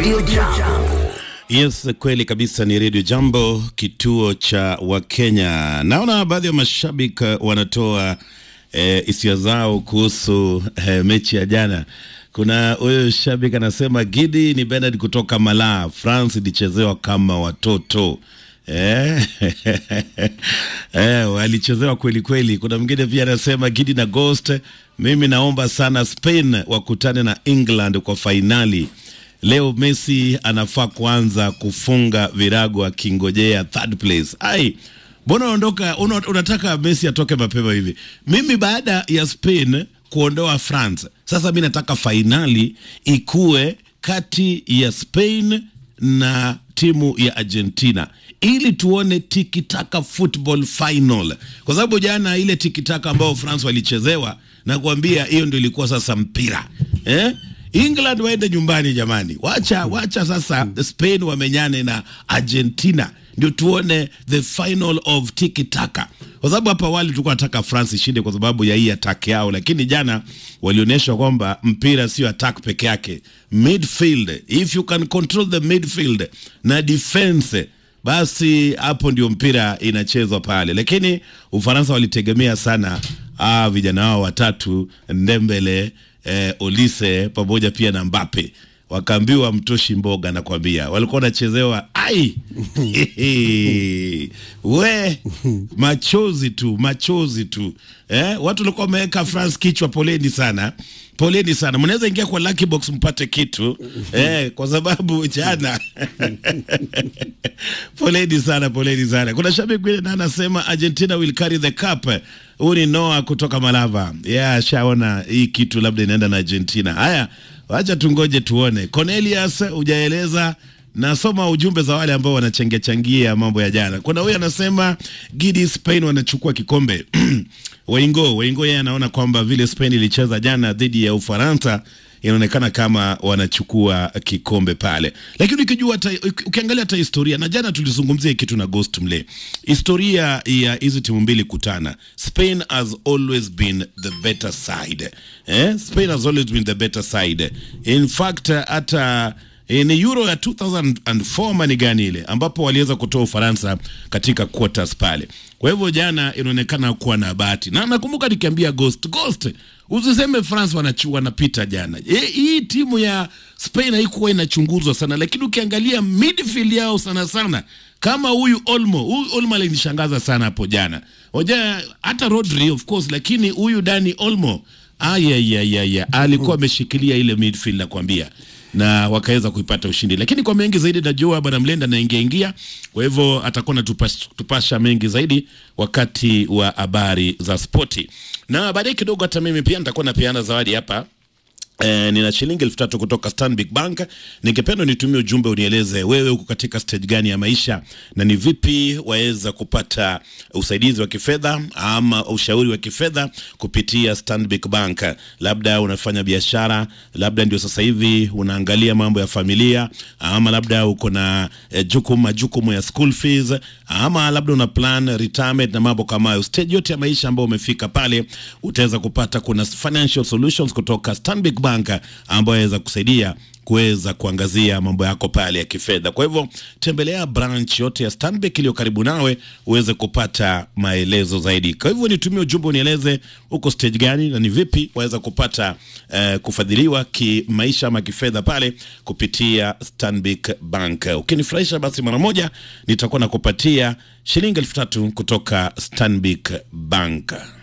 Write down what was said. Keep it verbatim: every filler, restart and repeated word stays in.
Radio Jambo. Yes, kweli kabisa ni Radio Jambo, kituo cha Wakenya. Naona baadhi ya mashabiki wanatoa eh, hisia zao kuhusu eh, mechi ya jana. Kuna huyo shabiki anasema Gidi ni Bernard kutoka Mala, France ilichezewa kama watoto. Eh, eh walichezewa kweli kweli. Kuna mwingine pia anasema Gidi na Ghost, mimi naomba sana Spain wakutane na England kwa finali. Leo Messi anafaa kuanza kufunga virago akingojea third place. Ai, mbona unaondoka unataka Messi atoke mapema hivi? Mimi baada ya Spain kuondoa France, sasa mimi nataka finali ikue kati ya Spain na timu ya Argentina, ili tuone tiki-taka football final. Kwa sababu jana ile tiki-taka ambao France walichezewa, na kuambia hiyo ndio ilikuwa sasa mpira. Eh? England waende nyumbani jamani. Wacha wacha sasa Spain wamenyane na Argentina, ndio tuone the final of tiki-taka. Kwa sababu hapa wali tulikuwa tunataka France ishinde kwa sababu ya hii attack yao, lakini jana walionyesha kwamba mpira sio attack peke yake. Midfield, if you can control the midfield na defense, basi hapo ndio mpira inachezwa pale. Lakini Ufaransa walitegemea sana ah vijana wao watatu, Ndembele, eh, Olise pamoja pia na Mbappe. Wakaambiwa mtoshi mboga, na kwambia walikuwa wanachezewa ai we machozi tu machozi tu eh, watu walikuwa wameweka France kichwa. Poleni sana, poleni sana, mnaweza ingia kwa Lucky Box mpate kitu eh, kwa sababu jana poleni sana, poleni sana. Kuna shabiki mwingine na anasema Argentina will carry the cup. Huyu ni Noah kutoka Malava. Yeah, shaona hii kitu labda inaenda na Argentina. Haya, wacha tungoje tuone. Cornelius, hujaeleza, nasoma ujumbe za wale ambao wanachangia changia mambo ya jana. Kuna huyu anasema Gidi, Spain wanachukua kikombe. Waingo, Waingo yeye anaona kwamba vile Spain ilicheza jana dhidi ya Ufaransa, inaonekana kama wanachukua kikombe pale. Lakini ukijua ukiangalia hata historia, na jana tulizungumzia kitu na Ghost Mle, historia ya hizo timu mbili kutana, Spain has always been the better side. Eh? Spain has always been the better side. In fact, hata ni Euro ya two thousand four mani gani ile ambapo waliweza kutoa Ufaransa katika quarters pale. Kwa hivyo jana inaonekana kuwa na bahati. Na nakumbuka nikiambia Ghost, Ghost, usiseme France wanachua wanapita jana. E, hii timu ya Spain haikuwa inachunguzwa sana, lakini ukiangalia midfield yao sana sana, kama huyu Olmo, huyu Olmo alinishangaza sana hapo jana. Hoja hata Rodri of course, lakini huyu Dani Olmo ayayayaya alikuwa ameshikilia ile midfield na kuambia, na wakaweza kuipata ushindi. Lakini kwa mengi zaidi najua bwana Mlenda na ingia ingia, kwa hivyo atakuwa na tupasha, tupasha mengi zaidi wakati wa habari za spoti. Na baadaye kidogo hata mimi pia nitakuwa napeana zawadi hapa. Eh, nina shilingi elfu tatu kutoka Stanbic Bank. Ningependa nitumie ujumbe unieleze wewe uko katika stage gani ya maisha na ni vipi waweza kupata usaidizi wa kifedha ama ushauri wa kifedha kupitia Stanbic Bank. Labda unafanya biashara, labda ndio sasa hivi unaangalia mambo ya familia, ama labda uko na eh, jukumu majukumu ya school fees, ama labda una plan retirement na mambo kama hayo. Stage yote ya maisha ambayo umefika pale, utaweza kupata kuna financial solutions kutoka Stanbic Bank ambayo inaweza kusaidia kuweza kuangazia mambo yako pale ya kifedha. Kwa hivyo tembelea branch yote ya Stanbic iliyo karibu nawe uweze kupata maelezo zaidi. Kwa hivyo nitumie ujumbe unieleze uko stage gani na ni vipi waweza kupata uh, kufadhiliwa kimaisha ama kifedha pale kupitia Stanbic Bank. Ukinifurahisha basi mara moja nitakuwa nakupatia shilingi elfu tatu kutoka Stanbic Bank.